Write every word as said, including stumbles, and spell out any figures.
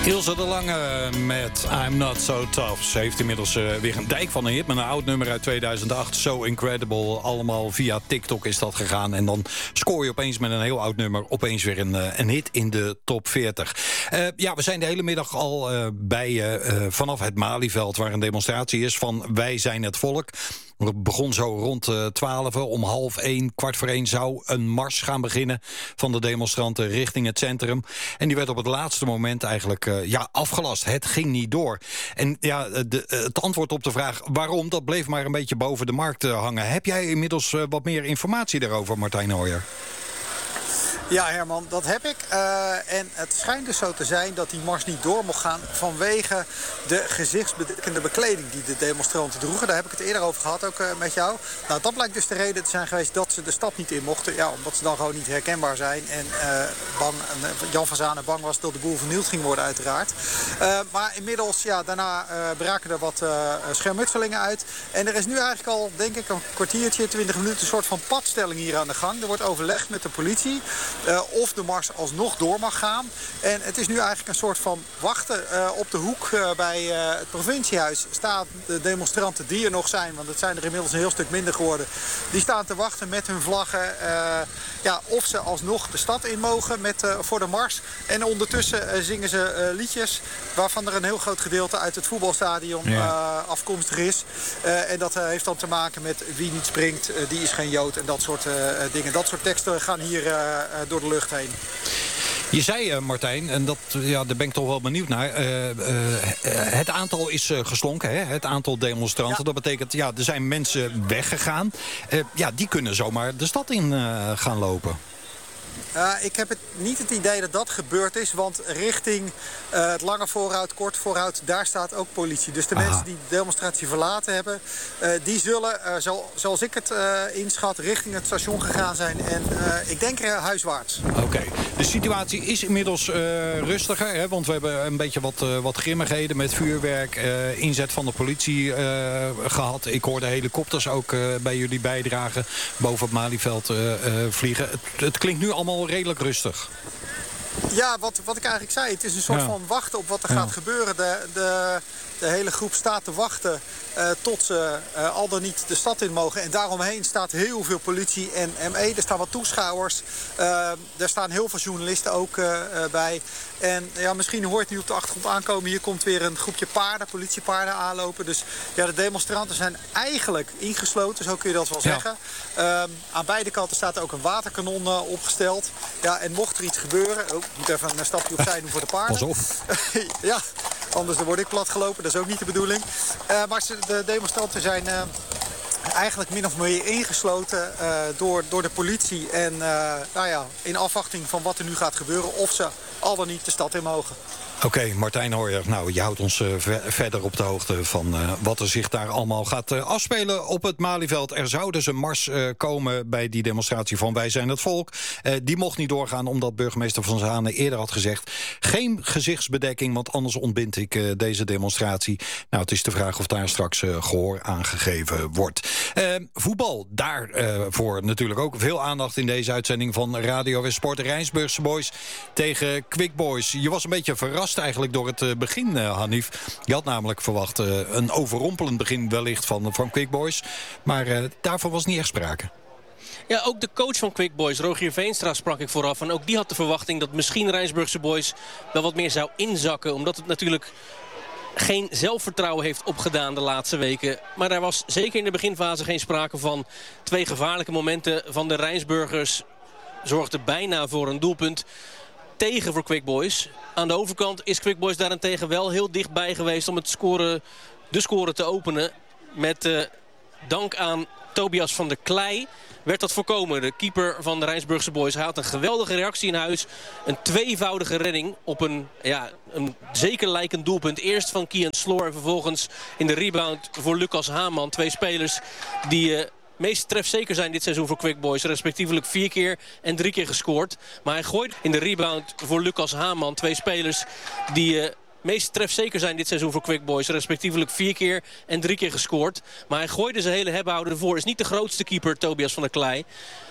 Ilse de Lange met I'm Not So Tough. Ze heeft inmiddels uh, weer een dijk van een hit met een oud nummer uit tweeduizend acht. So Incredible. Allemaal via TikTok is dat gegaan. En dan scoor je opeens met een heel oud nummer opeens weer een, uh, een hit in de top veertig. Uh, ja, we zijn de hele middag al uh, bij uh, vanaf het Malieveld, waar een demonstratie is van Wij zijn het volk. Het begon zo rond uh, twaalf, om half één, kwart voor één zou een mars gaan beginnen van de demonstranten richting het centrum. En die werd op het laatste moment eigenlijk uh, ja, afgelast. Het ging niet door. En ja, de, het antwoord op de vraag waarom, dat bleef maar een beetje boven de markt uh, hangen. Heb jij inmiddels uh, wat meer informatie daarover, Martijn Hooijer? Ja, Herman, dat heb ik. Uh, en het schijnt dus zo te zijn dat die mars niet door mocht gaan vanwege de gezichtsbedekkende bekleding die de demonstranten droegen. Daar heb ik het eerder over gehad, ook uh, met jou. Nou, dat blijkt dus de reden te zijn geweest dat ze de stad niet in mochten. Ja, omdat ze dan gewoon niet herkenbaar zijn. En uh, bang, uh, Jan van Zanen bang was dat de boel vernield ging worden, uiteraard. Uh, maar inmiddels, ja, daarna uh, braken er wat uh, schermutselingen uit. En er is nu eigenlijk al, denk ik, een kwartiertje, twintig minuten een soort van padstelling hier aan de gang. Er wordt overlegd met de politie. Uh, of de mars alsnog door mag gaan. En het is nu eigenlijk een soort van wachten. Uh, op de hoek uh, bij uh, het provinciehuis staan de demonstranten die er nog zijn. Want het zijn er inmiddels een heel stuk minder geworden. Die staan te wachten met hun vlaggen. Uh, ja, of ze alsnog de stad in mogen met, uh, voor de mars. En ondertussen uh, zingen ze uh, liedjes waarvan er een heel groot gedeelte uit het voetbalstadion ja. uh, afkomstig is. Uh, en dat uh, heeft dan te maken met wie niet springt, uh, die is geen Jood. En dat soort uh, dingen. Dat soort teksten gaan hier uh, door de lucht heen. Je zei, uh, Martijn, en dat, ja, daar ben ik toch wel benieuwd naar. Uh, uh, het aantal is uh, geslonken, hè? Het aantal demonstranten. Ja. Dat betekent, ja, er zijn mensen weggegaan. Uh, ja, die kunnen zomaar de stad in uh, gaan lopen. Uh, ik heb het, niet het idee dat dat gebeurd is, want richting uh, het lange voorhout, kort voorhout, daar staat ook politie. Dus de Aha. mensen die de demonstratie verlaten hebben, uh, die zullen, uh, zo, zoals ik het uh, inschat, richting het station gegaan zijn. En uh, ik denk uh, huiswaarts. Oké, okay. De situatie is inmiddels uh, rustiger, hè, want we hebben een beetje wat, uh, wat grimmigheden met vuurwerk, uh, inzet van de politie uh, gehad. Ik hoorde helikopters ook uh, bij jullie bijdragen boven het Malieveld uh, uh, vliegen. Het, het klinkt nu allemaal redelijk rustig. Ja, wat, wat ik eigenlijk zei, het is een soort ja. van wachten op wat er ja. gaat gebeuren. De, de, de hele groep staat te wachten uh, tot ze uh, al dan niet de stad in mogen. En daaromheen staat heel veel politie en M E. Er staan wat toeschouwers. Uh, er staan heel veel journalisten ook uh, uh, bij. En ja, misschien hoort het nu op de achtergrond aankomen. Hier komt weer een groepje paarden, politiepaarden aanlopen. Dus ja, de demonstranten zijn eigenlijk ingesloten, zo kun je dat wel zeggen. Ja. Uh, aan beide kanten staat er ook een waterkanon uh, opgesteld. Ja, en mocht er iets gebeuren... Oh, ik moet even een stapje opzij doen voor de paarden. Pas op. Ja, anders dan word ik platgelopen. Dat is ook niet de bedoeling. Uh, maar de demonstranten zijn... Uh, eigenlijk min of meer ingesloten uh, door, door de politie. En uh, nou ja, in afwachting van wat er nu gaat gebeuren, of ze al dan niet de stad in mogen. Oké, okay, Martijn Hooijer, nou, je houdt ons uh, ver, verder op de hoogte van uh, wat er zich daar allemaal gaat uh, afspelen op het Malieveld. Er zou dus een mars uh, komen bij die demonstratie van Wij zijn het volk. Uh, die mocht niet doorgaan omdat burgemeester Van Zanen eerder had gezegd... geen gezichtsbedekking, want anders ontbind ik uh, deze demonstratie. Nou, het is de vraag of daar straks uh, gehoor aangegeven wordt. Uh, voetbal, daarvoor uh, natuurlijk ook veel aandacht in deze uitzending van Radio West Sport. Rijnsburgse Boys tegen Quick Boys. Je was een beetje verrast eigenlijk door het begin, uh, Hanif. Je had namelijk verwacht uh, een overrompelend begin wellicht van, van Quick Boys. Maar uh, daarvan was niet echt sprake. Ja, ook de coach van Quick Boys, Rogier Veenstra, sprak ik vooraf. En ook die had de verwachting dat misschien Rijnsburgse Boys wel wat meer zou inzakken. Omdat het natuurlijk geen zelfvertrouwen heeft opgedaan de laatste weken. Maar daar was zeker in de beginfase geen sprake van. Twee gevaarlijke momenten van de Rijnsburgers zorgden bijna voor een doelpunt tegen voor Quick Boys. Aan de overkant is Quick Boys daarentegen wel heel dichtbij geweest om het scoren, de score te openen. Met uh, dank aan Tobias van der Klei werd dat voorkomen. De keeper van de Rijnsburgse Boys. Hij had een geweldige reactie in huis. Een tweevoudige redding op een, ja, een zeker lijkend doelpunt. Eerst van Kian Sloor en vervolgens in de rebound voor Lucas Hamann. Twee spelers die Uh, meest trefzeker zijn dit seizoen voor Quick Boys. Respectievelijk vier keer en drie keer gescoord. Maar hij gooit in de rebound voor Lucas Hamann. Twee spelers die uh, meest trefzeker zijn dit seizoen voor Quick Boys. Respectievelijk vier keer en drie keer gescoord. Maar hij gooide zijn hele hebhouder ervoor. Is niet de grootste keeper, Tobias van der Klei.